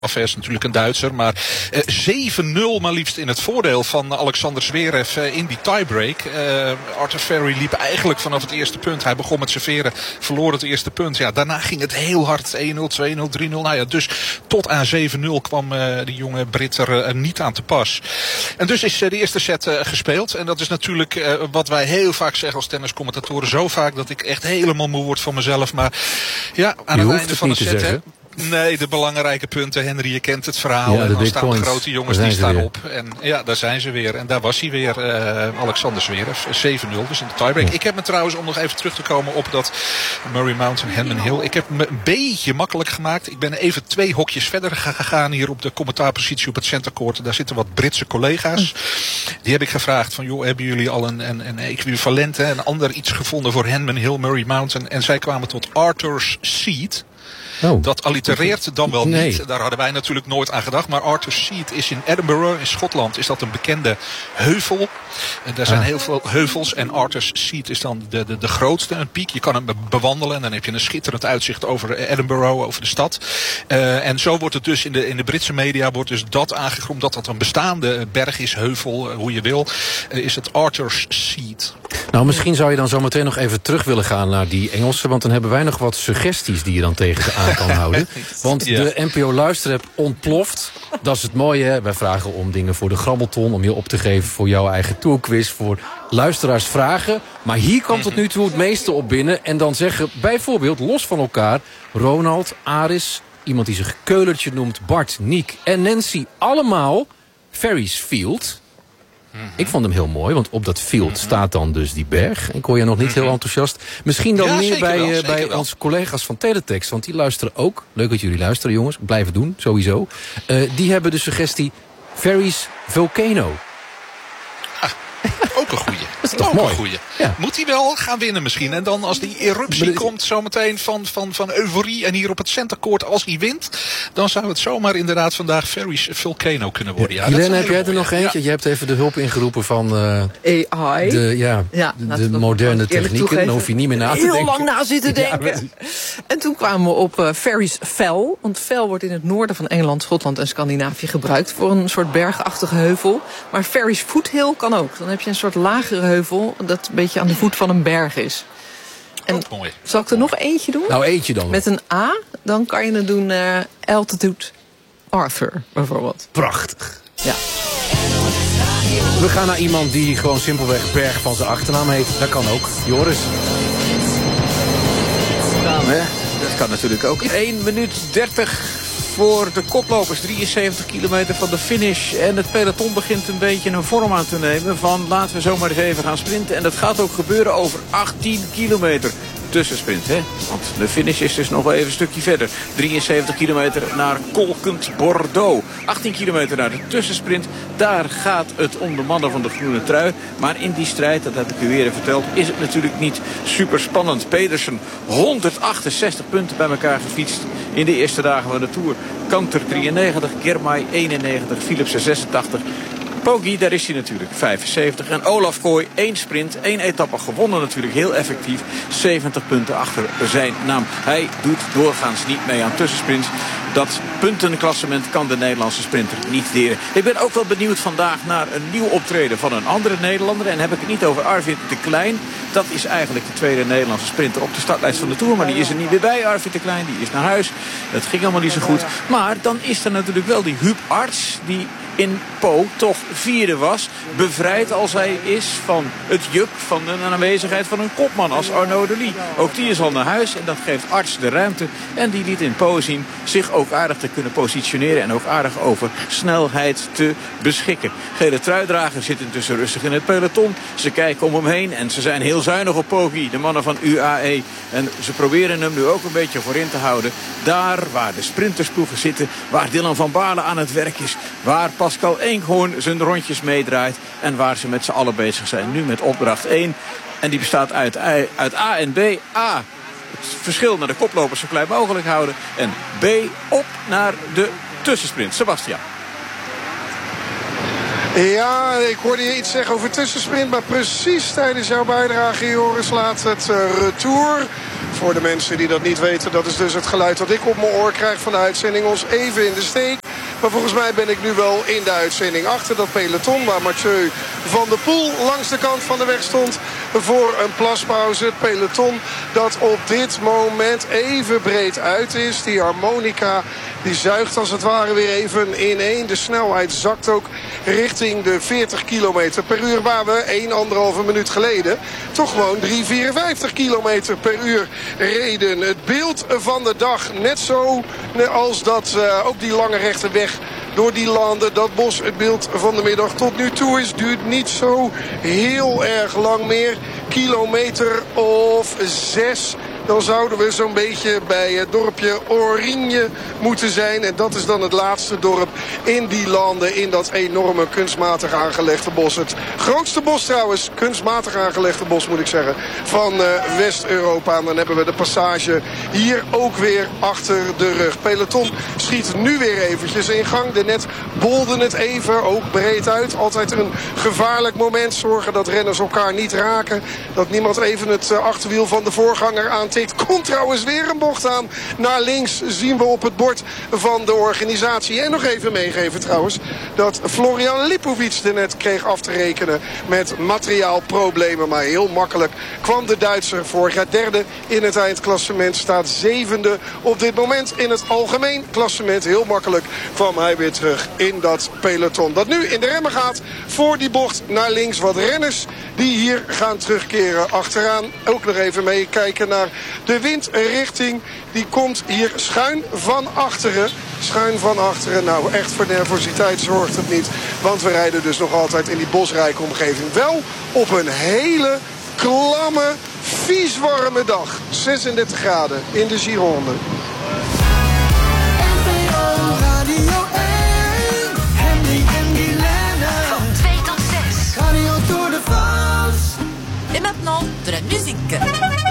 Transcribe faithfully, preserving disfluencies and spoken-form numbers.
Affair is natuurlijk een Duitser, maar uh, zeven nul maar liefst in het voordeel van Alexander Zverev uh, in die tiebreak. Uh, Arthur Furry liep eigenlijk vanaf het eerste punt. Hij begon met serveren, verloor het eerste punt. Ja, daarna ging het heel hard. één nul, twee nul, drie nul. Nou ja, dus tot aan zeven nul kwam uh, die jonge Brit er uh, niet aan te pas. En dus is uh, de eerste set uh, gespeeld. En dat is natuurlijk uh, wat wij heel vaak zeggen als tenniscommentatoren. Zo vaak dat ik echt helemaal moe word van mezelf. Maar ja, aan Je het hoeft einde het van de niet te set... zeggen. Nee, de belangrijke punten. Henry, je kent het verhaal. Ja, en dan staan points. de grote jongens, die Daar staan weer. op. En ja, daar zijn ze weer. En daar was hij weer, uh, Alexander Zverev. zeven nul, dus in de tiebreak. Ja. Ik heb me trouwens, om nog even terug te komen op dat Murray Mountain, Henman Hill. Ik heb me een beetje makkelijk gemaakt. Ik ben even twee hokjes verder gegaan hier op de commentaarpositie op het Center Court. Daar zitten wat Britse collega's. Die heb ik gevraagd van, joh, hebben jullie al een, een, een equivalent, hè, een ander iets gevonden voor Henman Hill, Murray Mountain? En zij kwamen tot Arthur's Seat. Oh. Dat allitereert dan wel Nee. niet. Daar hadden wij natuurlijk nooit aan gedacht. Maar Arthur's Seat is in Edinburgh, in Schotland, is dat een bekende heuvel. En daar zijn Ah. heel veel heuvels. En Arthur's Seat is dan de, de, de grootste, een piek. Je kan hem bewandelen en dan heb je een schitterend uitzicht over Edinburgh, over de stad. Uh, en zo wordt het dus in de, in de Britse media wordt dus dat aangegeven, omdat dat een bestaande berg is, heuvel, uh, hoe je wil, uh, is het Arthur's Seat. Nou, misschien zou je dan zo meteen nog even terug willen gaan naar die Engelse, want dan hebben wij nog wat suggesties die je dan tegen ze aan kan houden. Want Ja. de N P O Luisterapp ontploft. Dat is het mooie, hè? Wij vragen om dingen voor de grabbelton, om je op te geven voor jouw eigen tourquiz, voor luisteraars vragen. Maar hier kwam tot nu toe het meeste op binnen. En dan zeggen bijvoorbeeld, los van elkaar, Ronald, Aris, iemand die zich Keulertje noemt, Bart, Niek en Nancy, allemaal Ferry's Field. Ik vond hem heel mooi, want op dat field staat dan dus die berg. Ik hoor je nog niet heel enthousiast. Misschien dan Ja, meer zeker bij, wel, eh, zeker bij wel. onze collega's van Teletext. Want die luisteren ook. Leuk dat jullie luisteren, jongens. Blijven doen, sowieso. Uh, die hebben de suggestie Ferry's Volcano. Ook een goeie. Dat is toch ook mooi? Een goeie. Ja. Moet hij wel gaan winnen misschien. En dan als die eruptie Maar de- komt zometeen van, van, van euforie. En hier op het centercourt als hij wint. Dan zou het zomaar inderdaad vandaag Ferry's Volcano kunnen worden. Ja, dat is Helene, een heb jij hele er nog mooie. eentje? Je hebt even de hulp ingeroepen van uh, A I. de, ja, Ja, de, laten we de dat moderne eerlijk technieken. toegeven. Dan hoef je niet meer na te Heel denken. lang na zitten Ja, denken. En toen kwamen we op uh, Ferry's Fell. Want Fell wordt in het noorden van Engeland, Schotland en Scandinavië gebruikt voor een soort bergachtige heuvel. Maar Ferry's Foothill kan ook. Dan heb je een soort lagere heuvel dat een beetje aan de voet van een berg is. En Ook mooi. zal ik er nog eentje doen? Nou, eentje dan. Met een A, dan kan je het doen uh, Altitude Arthur, bijvoorbeeld. Prachtig. Ja. We gaan naar iemand die gewoon simpelweg Berg van zijn achternaam heet. Dat kan ook. Joris. Hè? Dat kan natuurlijk ook. één minuut dertig voor de koplopers. drieënzeventig kilometer van de finish. En het peloton begint een beetje een vorm aan te nemen van laten we zomaar eens even gaan sprinten. En dat gaat ook gebeuren over achttien kilometer. Tussensprint, hè? Want de finish is dus nog wel even een stukje verder. drieënzeventig kilometer naar Kolkend Bordeaux. achttien kilometer naar de tussensprint. Daar gaat het om de mannen van de groene trui. Maar in die strijd, dat heb ik u eerder verteld, is het natuurlijk niet super spannend. Pedersen, honderdachtenzestig punten bij elkaar gefietst in de eerste dagen van de Tour. Kanter drieënnegentig, Girmay eenennegentig, Philipsen zesentachtig. Poggi, daar is hij natuurlijk, vijfenzeventig. En Olaf Kooi, één sprint, één etappe gewonnen natuurlijk, heel effectief. zeventig punten achter zijn naam. Hij doet doorgaans niet mee aan tussensprints. Dat puntenklassement kan de Nederlandse sprinter niet leren. Ik ben ook wel benieuwd vandaag naar een nieuw optreden van een andere Nederlander. En heb ik het niet over Arvid de Klein. Dat is eigenlijk de tweede Nederlandse sprinter op de startlijst van de Tour. Maar die is er niet meer bij, Arvid de Klein. Die is naar huis. Dat ging allemaal niet zo goed. Maar dan is er natuurlijk wel die Huub Arts die in Po toch vierde was. Bevrijd als hij is van het juk van de aanwezigheid van een kopman als Arnaud Delis. Ook die is al naar huis en dat geeft Arts de ruimte. En die liet in Po zien zich ook aardig te kunnen positioneren. En ook aardig over snelheid te beschikken. Gele truidrager zit intussen rustig in het peloton. Ze kijken om hem heen en ze zijn heel zuinig op Poggi. De mannen van U A E. En ze proberen hem nu ook een beetje voorin te houden. Daar waar de sprintersploegen zitten. Waar Dylan van Baarle aan het werk is. Waar Pascal Eenhoorn zijn rondjes meedraait. En waar ze met z'n allen bezig zijn. Nu met opdracht één. En die bestaat uit, uit A en B. A, het verschil naar de koplopers zo klein mogelijk houden. En B, op naar de tussensprint. Sebastian. Ja, ik hoorde je iets zeggen over tussensprint. Maar precies tijdens jouw bijdrage, Joris, laat het uh, retour Voor de mensen die dat niet weten, dat is dus het geluid dat ik op mijn oor krijg van de uitzending. Ons even in de steek. Maar volgens mij ben ik nu wel in de uitzending. Achter dat peloton waar Mathieu van der Poel langs de kant van de weg stond voor een plaspauze. Het peloton dat op dit moment even breed uit is. Die harmonica die zuigt als het ware weer even ineen. De snelheid zakt ook richting de veertig kilometer per uur. Waar we één, anderhalve minuut geleden toch gewoon drie vierenvijftig kilometer per uur reden. Het beeld van de dag net zo als dat uh, ook die lange rechte weg door die landen, dat bos, het beeld van de middag tot nu toe is. Duurt niet zo heel erg lang meer. Kilometer of zes. Dan zouden we zo'n beetje bij het dorpje Origne moeten zijn. En dat is dan het laatste dorp in die landen. In dat enorme kunstmatig aangelegde bos. Het grootste bos trouwens, kunstmatig aangelegde bos moet ik zeggen, van uh, West-Europa. En dan hebben we de passage hier ook weer achter de rug. Peloton schiet nu weer eventjes in gang. De net bolden het even, ook breed uit. Altijd een gevaarlijk moment. Zorgen dat renners elkaar niet raken. Dat niemand even het uh, achterwiel van de voorganger aantikt. Komt trouwens weer een bocht aan. Naar links zien we op het bord van de organisatie. En nog even meegeven trouwens dat Florian Lipovic er net kreeg af te rekenen met materiaalproblemen. Maar heel makkelijk kwam de Duitser vorig jaar derde in het eindklassement. Staat zevende op dit moment in het algemeen klassement. Heel makkelijk kwam hij weer terug in dat peloton. Dat nu in de remmen gaat voor die bocht naar links. Wat renners die hier gaan terugkeren achteraan. Ook nog even meekijken naar de windrichting. Die komt hier schuin van achteren. Schuin van achteren. Nou, echt voor nervositeit zorgt het niet. Want we rijden dus nog altijd in die bosrijke omgeving. Wel op een hele klamme, vies warme dag. zesendertig graden in de Gironde. Van twee tot zes. Et maintenant, de la musique.